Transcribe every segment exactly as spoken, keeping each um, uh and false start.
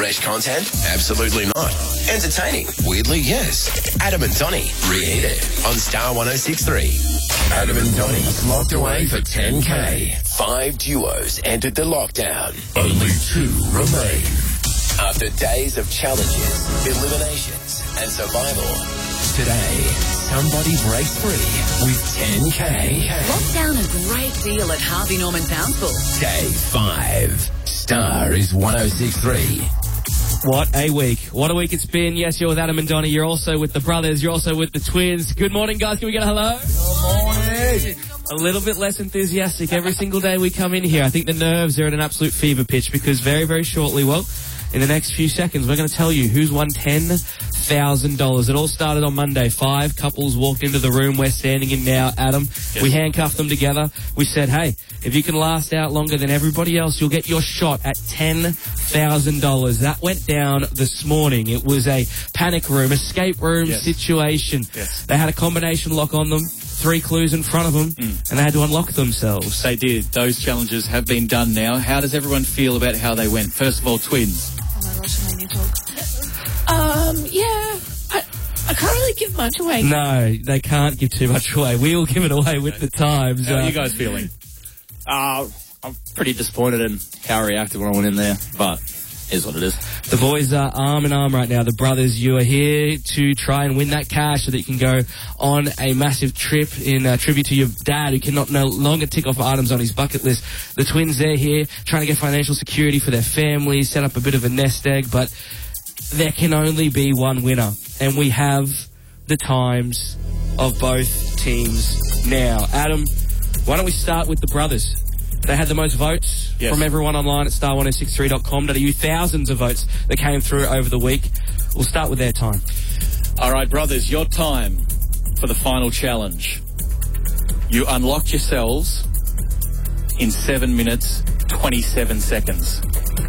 Fresh content? Absolutely not. Entertaining? Weirdly, yes. Adam and Donnie, Reheated on Star one oh six point three. Adam and Donnie locked away for ten K. Five duos entered the lockdown. Only two remain. After days of challenges, eliminations, and survival, today, somebody breaks free with ten K. Lock down a great deal at Harvey Norman Townsville. Day five. Star is one oh six point three. What a week. What a week it's been. Yes, you're with Adam and Donnie. You're also with the brothers. You're also with the twins. Good morning, guys. Can we get a hello? Good morning. A little bit less enthusiastic every single day we come in here. I think the nerves are at an absolute fever pitch because very, very shortly, well, in the next few seconds, we're going to tell you who's won ten thousand dollars. It all started on Monday. Five couples walked into the room we're standing in now, Adam. Yes. We handcuffed them together. We said, hey, if you can last out longer than everybody else, you'll get your shot at ten thousand dollars. That went down this morning. It was a panic room, escape room yes. situation. Yes. They had a combination lock on them. Three clues in front of them, mm. and they had to unlock themselves. They did. Those challenges have been done now. How does everyone feel about how they went? First of all, twins. Oh my gosh, I need to talk. Um, yeah, I, I can't really give much away. No, they can't give too much away. We all give it away with the times. How uh, are you guys feeling? Uh, I'm pretty disappointed in how I reacted when I went in there, but it is what it is. The boys are arm in arm right now. The brothers, you are here to try and win that cash so that you can go on a massive trip in uh, tribute to your dad who cannot no longer tick off items on his bucket list. The twins, they're here trying to get financial security for their families, set up a bit of a nest egg, but there can only be one winner. And we have the times of both teams now. Adam, why don't we start with the brothers? They had the most votes yes. from everyone online at star one oh six three dot com dot a u. Thousands of votes that came through over the week. We'll start with their time. All right, brothers, your time for the final challenge. You unlocked yourselves in seven minutes, twenty-seven seconds.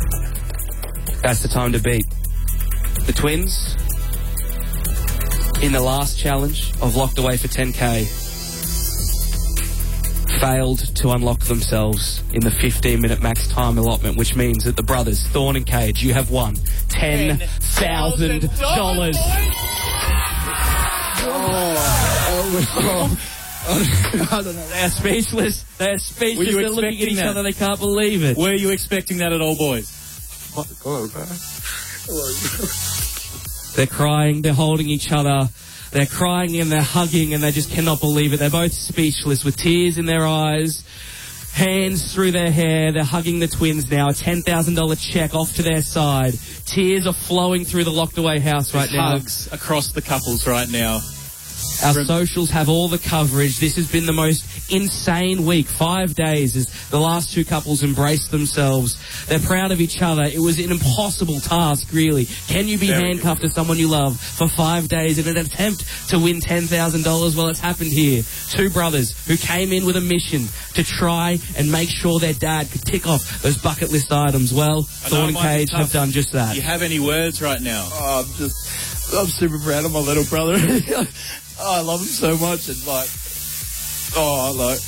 That's the time to beat. The twins, in the last challenge of Locked Away for ten K, failed to unlock themselves in the fifteen minute max time allotment, which means that the brothers, Thorn and Cage, you have won ten thousand dollars. Oh, I don't know. They're speechless. They're speechless. They're looking at each that? other. They can't believe it. Were you expecting that at all, boys? my God, man. They're crying. They're holding each other. They're crying and they're hugging and they just cannot believe it. They're both speechless with tears in their eyes, hands through their hair. They're hugging the twins now. A ten thousand dollars check off to their side. Tears are flowing through the Locked Away house right There's now. Hugs across the couples right now. Our socials have all the coverage. This has been the most insane week. Five days as the last two couples embraced themselves. They're proud of each other. It was an impossible task, really. Can you be Very handcuffed good. to someone you love for five days in an attempt to win ten thousand dollars? Well, it's happened here. Two brothers who came in with a mission to try and make sure their dad could tick off those bucket list items. Well, Thorn and Cage have done just that. Do you have any words right now? Oh, I'm just, I'm super proud of my little brother. Oh, I love him so much, and like, oh, like.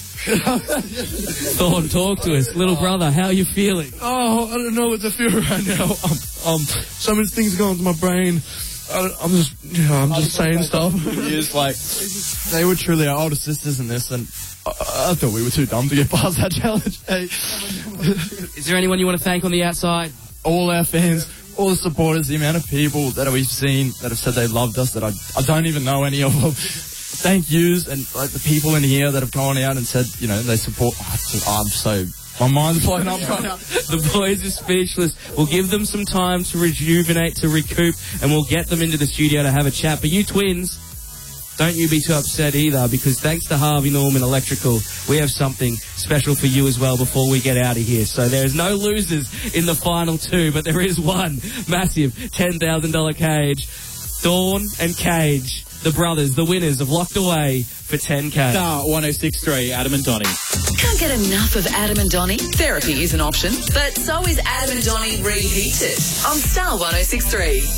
Thorn, talk to us. Little brother, how are you feeling? Oh, I don't know what to feel right now. Um, um, so many things going to my brain. I don't, I'm just, you know, I'm just saying stuff. It's like, they were truly our older sisters in this, and I, I thought we were too dumb to get past that challenge. Hey. Is there anyone you want to thank on the outside? All our fans. All the supporters, the amount of people that we've seen that have said they loved us, that I, I don't even know any of them. Thank yous, and like the people in here that have gone out and said, you know, they support. Oh, I'm so, my mind's blowing up right now. The boys are speechless. We'll give them some time to rejuvenate, to recoup, and we'll get them into the studio to have a chat. But you twins, don't you be too upset either, because thanks to Harvey Norman Electrical, we have something special for you as well before we get out of here. So there's no losers in the final two, but there is one massive ten thousand dollars cage. Thorn and Cage, the brothers, the winners of Locked Away for ten K. Star one oh six point three, Adam and Donnie. Can't get enough of Adam and Donnie? Therapy is an option, but so is Adam and Donnie Reheated on Star one oh six point three.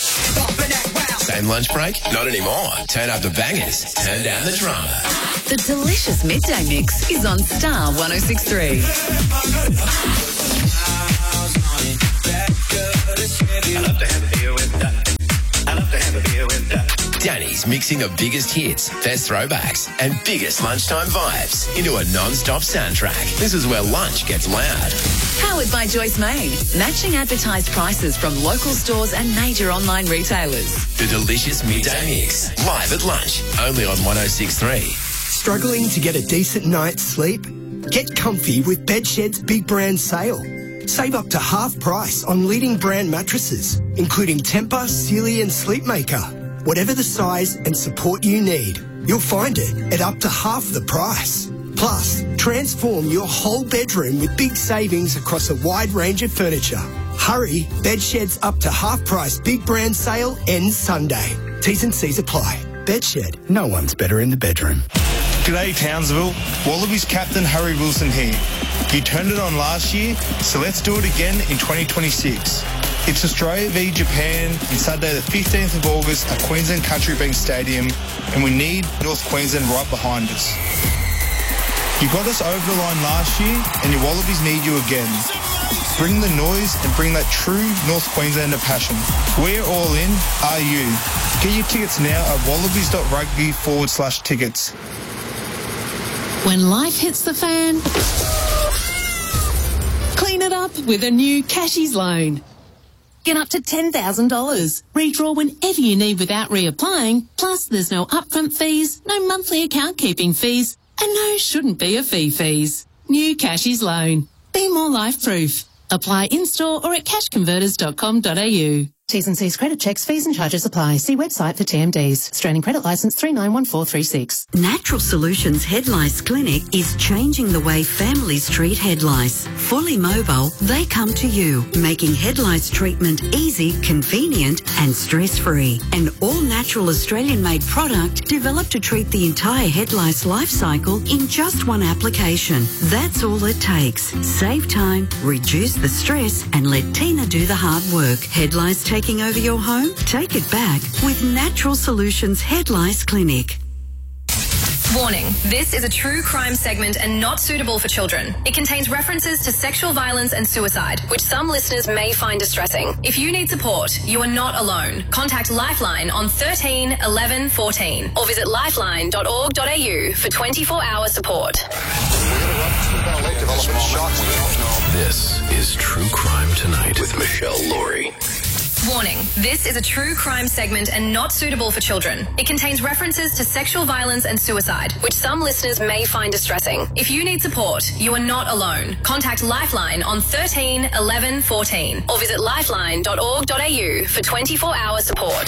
Same lunch break? Not anymore. Turn up the bangers. Turn down the drama. The delicious midday mix is on Star one oh six point three. is mixing the biggest hits, best throwbacks, and biggest lunchtime vibes into a non-stop soundtrack. This is where lunch gets loud. Powered by Joyce May. Matching advertised prices from local stores and major online retailers. The delicious midday mix, live at lunch, only on one oh six point three. Struggling to get a decent night's sleep? Get comfy with Bedshed's Big Brand Sale. Save up to half price on leading brand mattresses, including Tempur, Sealy and Sleepmaker. Whatever the size and support you need, you'll find it at up to half the price. Plus, transform your whole bedroom with big savings across a wide range of furniture. Hurry, Bedshed's up to half price Big Brand Sale ends Sunday. T's and C's apply. Bedshed, no one's better in the bedroom. G'day Townsville, Wallabies captain Harry Wilson here. You turned it on last year, so let's do it again in twenty twenty-six. It's Australia v Japan on Saturday the fifteenth of August at Queensland Country Bank Stadium, and we need North Queensland right behind us. You got us over the line last year, and your Wallabies need you again. Bring the noise and bring that true North Queenslander passion. We're all in, are you? Get your tickets now at wallabies.rugby forward slash tickets. When life hits the fan, clean it up with a new Cashies loan. Get up to ten thousand dollars. Redraw whenever you need without reapplying. Plus, there's no upfront fees, no monthly account keeping fees, and no shouldn't be a fee fees. New Cashies loan. Be more life-proof. Apply in-store or at cash converters dot com dot a u. T's and C's credit checks, fees and charges apply. See website for T M Ds. Australian Credit Licence three nine one four three six. Natural Solutions Head Lice Clinic is changing the way families treat head lice. Fully mobile, they come to you, making head lice treatment easy, convenient and stress-free. An all-natural Australian-made product developed to treat the entire head lice life cycle in just one application. That's all it takes. Save time, reduce the stress and let Tina do the hard work. Head lice take Taking over your home? Take it back with Natural Solutions Head Lice Clinic. Warning, this is a true crime segment and not suitable for children. It contains references to sexual violence and suicide, which some listeners may find distressing. If you need support, you are not alone. Contact Lifeline on thirteen eleven fourteen or visit lifeline dot org dot a u for twenty-four hour support. This is True Crime Tonight with Michelle Laurie. Warning, this is a true crime segment and not suitable for children. It contains references to sexual violence and suicide, which some listeners may find distressing. If you need support, you are not alone. Contact Lifeline on thirteen eleven fourteen or visit lifeline dot org dot a u for twenty-four hour support.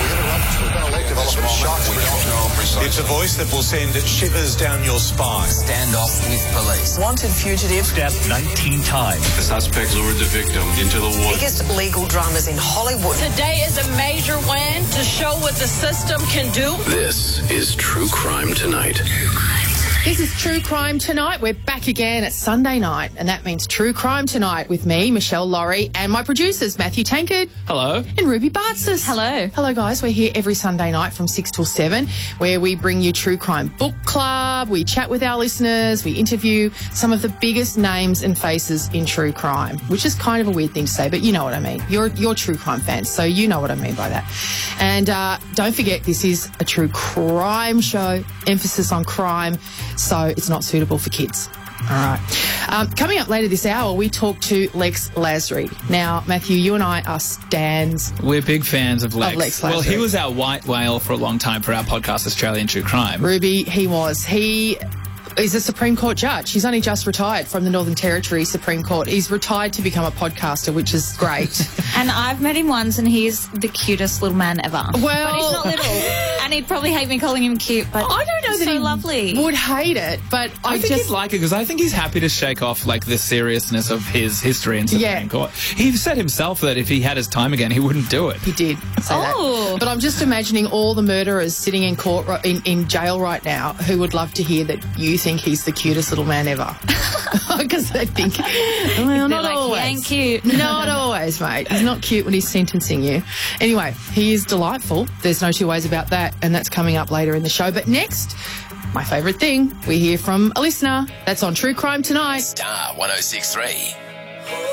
It's a voice that will send shivers down your spine. Standoff with police. Wanted fugitive. Stabbed nineteen times. The suspect lured the victim into the woods. Biggest legal dramas in Hollywood. Today is a major win to show what the system can do. This is True Crime Tonight. This is True Crime Tonight. We're back again at Sunday night, and that means True Crime Tonight with me, Michelle Laurie, and my producers, Matthew Tankard. Hello. And Ruby Bartzis. Hello. Hello, guys. We're here every Sunday night from six till seven, where we bring you True Crime Book Club, we chat with our listeners, we interview some of the biggest names and faces in true crime, which is kind of a weird thing to say, but you know what I mean. You're, you're true crime fans, so you know what I mean by that. And uh, don't forget, this is a true crime show, emphasis on crime, so it's not suitable for kids. All right. Um, coming up later this hour, we talk to Lex Lasry. Now, Matthew, you and I are stans. We're big fans of Lex. Of Lex Lasry. Well, he was our white whale for a long time for our podcast, Australian True Crime. Ruby, he was. He is a Supreme Court judge. He's only just retired from the Northern Territory Supreme Court. He's retired to become a podcaster, which is great. And I've met him once, and he's the cutest little man ever. Well, but he's not little, and he'd probably hate me calling him cute. But I don't know that so he lovely. would hate it, but I, I think just he'd like it because I think he's happy to shake off like the seriousness of his history in Supreme Yeah. Court. He said himself that if he had his time again, he wouldn't do it. He did say Oh. that. But I'm just imagining all the murderers sitting in court ri- in, in jail right now who would love to hear that you think he's the cutest little man ever. Because they think, well, not like, always. He ain't cute. Not always, mate. He's not cute when he's sentencing you. Anyway, he is delightful. There's no two ways about that, and that's coming up later in the show. But next, my favourite thing, we hear from a listener. That's on True Crime Tonight. Star one oh six point three.